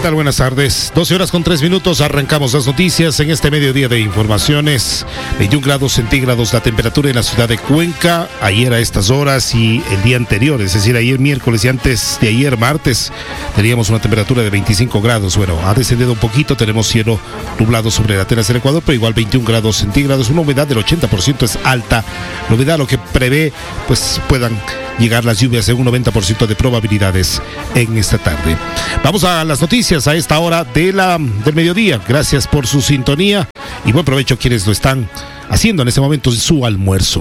tal? Buenas tardes. 12 horas con 3 minutos. Arrancamos las noticias en este mediodía de informaciones. 21 grados centígrados la temperatura en la ciudad de Cuenca. Ayer a estas horas y el día anterior, es decir, ayer miércoles y antes de ayer martes, teníamos una temperatura de 25 grados. Bueno, ha descendido un poquito. Tenemos cielo nublado sobre la tierra del Ecuador, pero igual 21 grados centígrados. Una humedad del 80% es alta. La humedad lo que prevé, pues puedan llegar las lluvias en un 90% de probabilidades en esta tarde. Vamos a las noticias a esta hora del mediodía. Gracias por su sintonía y buen provecho a quienes lo están haciendo en este momento en su almuerzo.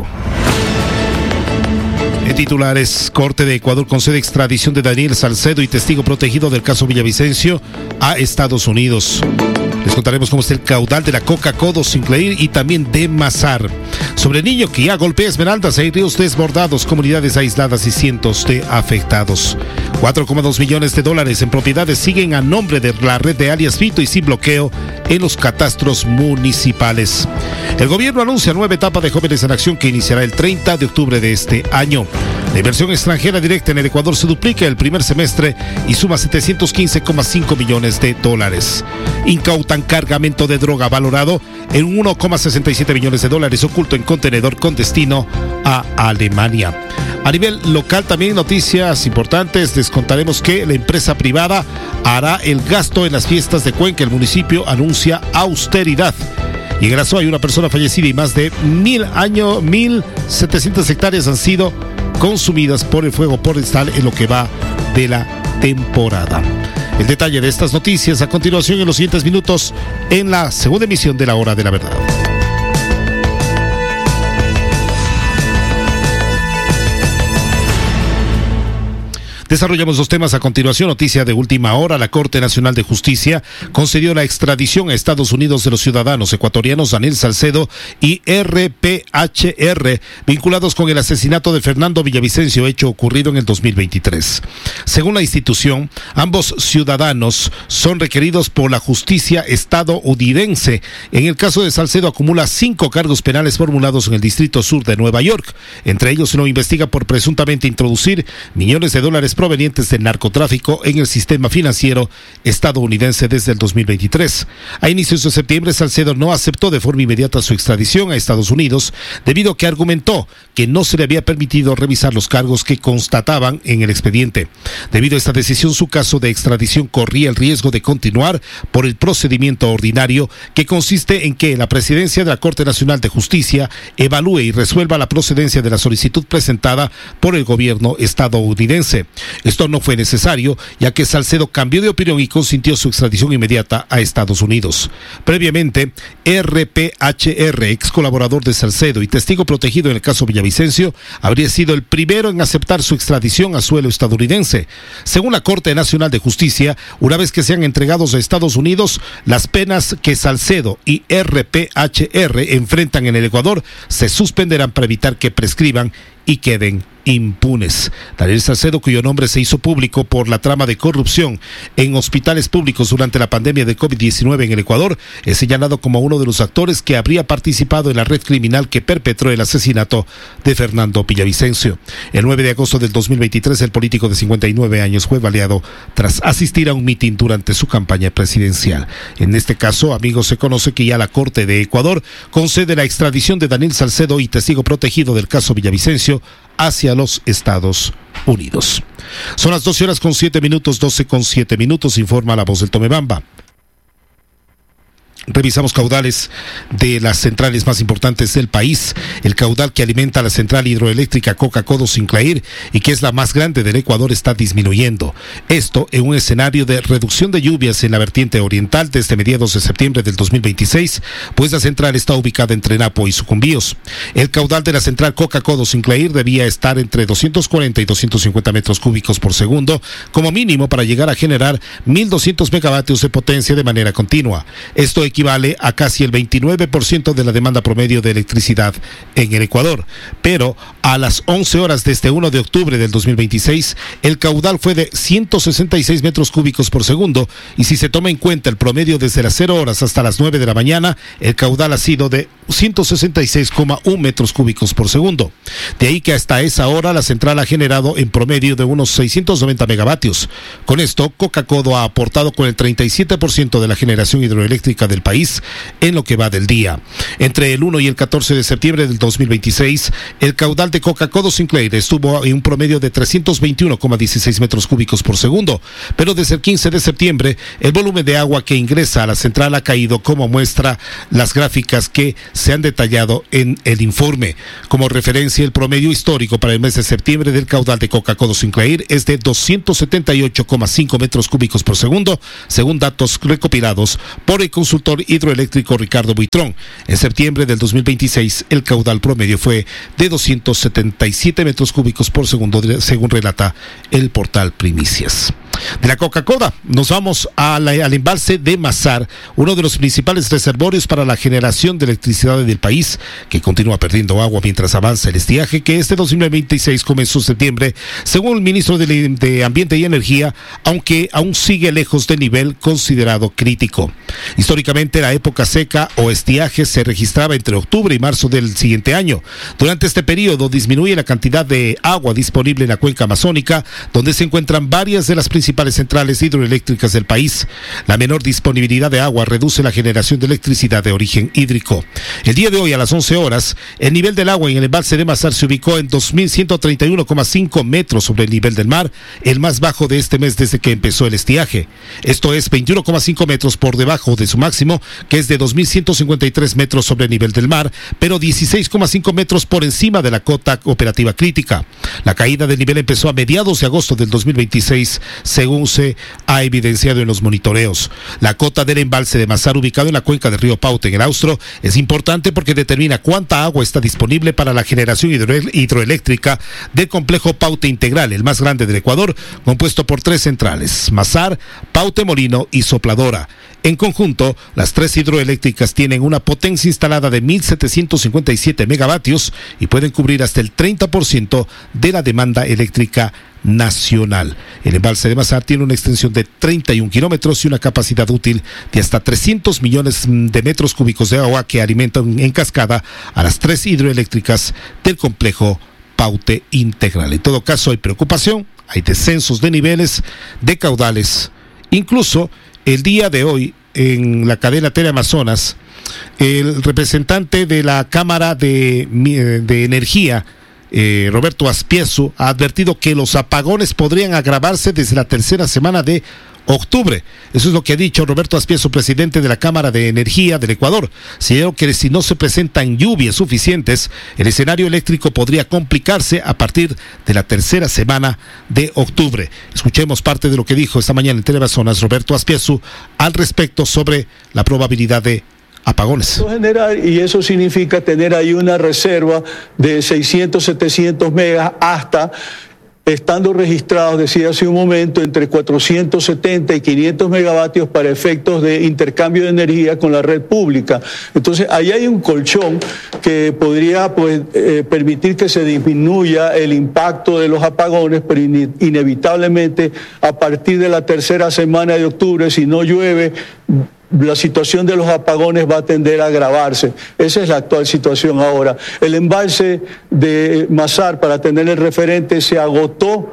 En titulares, Corte de Ecuador concede extradición de Daniel Salcedo y testigo protegido del caso Villavicencio a Estados Unidos. Les contaremos cómo está el caudal de la Coca-Codo Sinclair y también de Mazar. Sobre el niño que ya golpea esmeraldas, hay ríos desbordados, comunidades aisladas y cientos de afectados. 4,2 millones de dólares en propiedades siguen a nombre de la red de alias Fito y sin bloqueo en los catastros municipales. El gobierno anuncia nueva etapa de Jóvenes en Acción que iniciará el 30 de octubre de este año. La inversión extranjera directa en el Ecuador se duplica el primer semestre y suma 715,5 millones de dólares. Incautan cargamento de droga valorado en 1,67 millones de dólares oculto en contenedor con destino a Alemania. A nivel local también noticias importantes. Les contaremos que la empresa privada hará el gasto en las fiestas de Cuenca. El municipio anuncia austeridad. Y en Grazó hay una persona fallecida y más de 1,700 hectáreas han sido consumidas por el fuego forestal en lo que va de la temporada. El detalle de estas noticias a continuación en los siguientes minutos en la segunda emisión de La Hora de la Verdad. Desarrollamos los temas a continuación. Noticia de última hora. La Corte Nacional de Justicia concedió la extradición a Estados Unidos de los ciudadanos ecuatorianos Daniel Salcedo y RPHR, vinculados con el asesinato de Fernando Villavicencio, hecho ocurrido en el 2023. Según la institución, ambos ciudadanos son requeridos por la justicia estadounidense. En el caso de Salcedo, acumula 5 cargos penales formulados en el Distrito Sur de Nueva York. Entre ellos, se lo investiga por presuntamente introducir millones de dólares provenientes del narcotráfico en el sistema financiero estadounidense desde el 2023. A inicios de septiembre, Salcedo no aceptó de forma inmediata su extradición a Estados Unidos debido a que argumentó que no se le había permitido revisar los cargos que constataban en el expediente. Debido a esta decisión, su caso de extradición corría el riesgo de continuar por el procedimiento ordinario, que consiste en que la presidencia de la Corte Nacional de Justicia evalúe y resuelva la procedencia de la solicitud presentada por el gobierno estadounidense. Esto no fue necesario, ya que Salcedo cambió de opinión y consintió su extradición inmediata a Estados Unidos. Previamente, RPHR, ex colaborador de Salcedo y testigo protegido en el caso Villavicencio, habría sido el primero en aceptar su extradición a suelo estadounidense. Según la Corte Nacional de Justicia, una vez que sean entregados a Estados Unidos, las penas que Salcedo y RPHR enfrentan en el Ecuador se suspenderán para evitar que prescriban y queden impunes. Daniel Salcedo, cuyo nombre se hizo público por la trama de corrupción en hospitales públicos durante la pandemia de COVID-19 en el Ecuador, es señalado como uno de los actores que habría participado en la red criminal que perpetró el asesinato de Fernando Villavicencio. El 9 de agosto del 2023, el político de 59 años fue baleado tras asistir a un mitin durante su campaña presidencial. En este caso, amigos, se conoce que ya la Corte de Ecuador concede la extradición de Daniel Salcedo y testigo protegido del caso Villavicencio hacia los Estados Unidos. Son las 12 horas con 7 minutos, 12 con 7 minutos, informa la voz del Tomebamba. Revisamos caudales de las centrales más importantes del país. El caudal que alimenta la central hidroeléctrica Coca-Codo Sinclair y que es la más grande del Ecuador está disminuyendo. Esto en un escenario de reducción de lluvias en la vertiente oriental desde mediados de septiembre del 2026, pues la central está ubicada entre Napo y Sucumbíos. El caudal de la central Coca-Codo Sinclair debía estar entre 240 y 250 metros cúbicos por segundo como mínimo para llegar a generar 1.200 megavatios de potencia de manera continua. Esto equivale a casi el 29% de la demanda promedio de electricidad en el Ecuador, pero A las 11 horas de este 1 de octubre del 2026, el caudal fue de 166 metros cúbicos por segundo, y si se toma en cuenta el promedio desde las 0 horas hasta las 9 de la mañana, el caudal ha sido de 166,1 metros cúbicos por segundo. De ahí que hasta esa hora la central ha generado en promedio de unos 690 megavatios. Con esto, Coca-Codo ha aportado con el 37% de la generación hidroeléctrica del país en lo que va del día. Entre el 1 y el 14 de septiembre del 2026, el caudal de Coca-Codo Sinclair estuvo en un promedio de 321,16 metros cúbicos por segundo, pero desde el 15 de septiembre el volumen de agua que ingresa a la central ha caído, como muestra las gráficas que se han detallado en el informe. Como referencia, el promedio histórico para el mes de septiembre del caudal de Coca-Codo Sinclair es de 278,5 metros cúbicos por segundo, según datos recopilados por el consultor hidroeléctrico Ricardo Buitrón. En septiembre del 2026, el caudal promedio fue de 277 metros cúbicos por segundo, según relata el portal Primicias. De la Coca-Cola nos vamos al embalse de Mazar, uno de los principales reservorios para la generación de electricidad del país, que continúa perdiendo agua mientras avanza el estiaje que este 2026 comenzó en septiembre, según el ministro de Ambiente y Energía, aunque aún sigue lejos del nivel considerado crítico. Históricamente, la época seca o estiaje se registraba entre octubre y marzo del siguiente año. Durante este periodo disminuye la cantidad de agua disponible en la cuenca amazónica, donde se encuentran varias de las principales centrales hidroeléctricas del país. La menor disponibilidad de agua reduce la generación de electricidad de origen hídrico. El día de hoy, a las 11 horas, el nivel del agua en el embalse de Mazar se ubicó en 2.131,5 metros sobre el nivel del mar, el más bajo de este mes desde que empezó el estiaje. Esto es 21,5 metros por debajo de su máximo, que es de 2.153 metros sobre el nivel del mar, pero 16,5 metros por encima de la cota operativa crítica. La caída del nivel empezó a mediados de agosto del 2026, según se ha evidenciado en los monitoreos. La cota del embalse de Mazar, ubicado en la cuenca del río Paute, en el Austro, es importante porque determina cuánta agua está disponible para la generación hidroeléctrica del complejo Paute Integral, el más grande del Ecuador, compuesto por 3 centrales: Mazar, Paute Molino y Sopladora. En conjunto, las 3 hidroeléctricas tienen una potencia instalada de 1.757 megavatios y pueden cubrir hasta el 30% de la demanda eléctrica nacional. El embalse de Mazar tiene una extensión de 31 kilómetros y una capacidad útil de hasta 300 millones de metros cúbicos de agua que alimentan en cascada a las 3 hidroeléctricas del complejo Paute Integral. En todo caso, hay preocupación, hay descensos de niveles de caudales. Incluso el día de hoy, en la cadena Teleamazonas, el representante de la Cámara de Energía, Roberto Aspiesu, ha advertido que los apagones podrían agravarse desde la tercera semana de octubre. Eso es lo que ha dicho Roberto Aspiesu, presidente de la Cámara de Energía del Ecuador. Señaló que si no se presentan lluvias suficientes, el escenario eléctrico podría complicarse a partir de la tercera semana de octubre. Escuchemos parte de lo que dijo esta mañana en Teleamazonas Roberto Aspiesu al respecto sobre la probabilidad de apagones. Y eso significa tener ahí una reserva de 600, 700 megas hasta, estando registrados, decía hace un momento, entre 470 y 500 megavatios para efectos de intercambio de energía con la red pública. Entonces, ahí hay un colchón que podría permitir que se disminuya el impacto de los apagones, pero inevitablemente a partir de la tercera semana de octubre, si no llueve, la situación de los apagones va a tender a agravarse. Esa es la actual situación ahora. El embalse de Mazar, para tener el referente, se agotó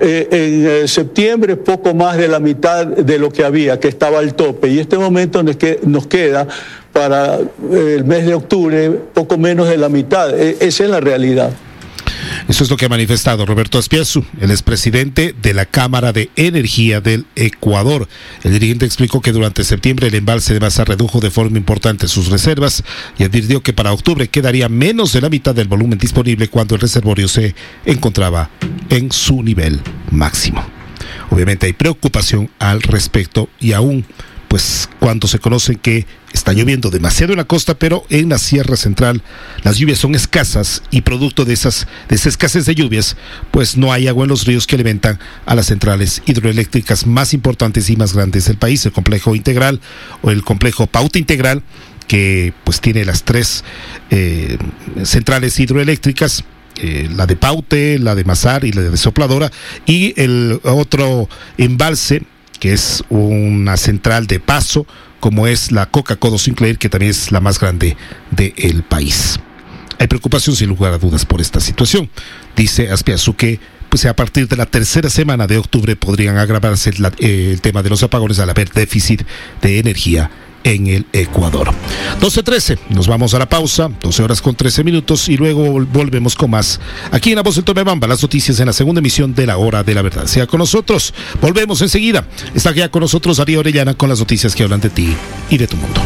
en septiembre, poco más de la mitad de lo que había, que estaba al tope. Y en este momento nos queda para el mes de octubre poco menos de la mitad. Esa es la realidad. Eso es lo que ha manifestado Roberto Aspiesu, el expresidente de la Cámara de Energía del Ecuador. El dirigente explicó que durante septiembre el embalse de Mazar redujo de forma importante sus reservas y advirtió que para octubre quedaría menos de la mitad del volumen disponible cuando el reservorio se encontraba en su nivel máximo. Obviamente hay preocupación al respecto y aún pues cuando se conoce que está lloviendo demasiado en la costa, pero en la Sierra Central las lluvias son escasas y producto de esa escasez de lluvias, pues no hay agua en los ríos que alimentan a las centrales hidroeléctricas más importantes y más grandes del país, el complejo integral o el complejo Paute Integral, que pues tiene las 3 centrales hidroeléctricas la de Paute, la de Mazar y la de Sopladora, y el otro embalse, que es una central de paso, como es la Coca-Codo Sinclair, que también es la más grande del país. Hay preocupación sin lugar a dudas por esta situación. Dice Azpiazu que pues a partir de la tercera semana de octubre podrían agravarse el tema de los apagones al haber déficit de energía en el Ecuador. 12:13, nos vamos a la pausa, 12 horas con 13 minutos, y luego volvemos con más aquí en La Voz del Tomebamba, las noticias en la segunda emisión de La Hora de la Verdad. Sea con nosotros, volvemos enseguida. Está ya con nosotros Darío Orellana con las noticias que hablan de ti y de tu mundo.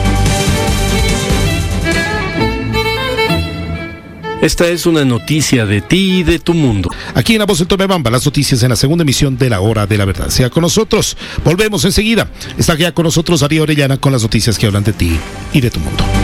Esta es una noticia de ti y de tu mundo. Aquí en La Voz del Tomebamba, las noticias en la segunda emisión de La Hora de la Verdad. Sea con nosotros, volvemos enseguida. Está ya con nosotros Darío Orellana con las noticias que hablan de ti y de tu mundo.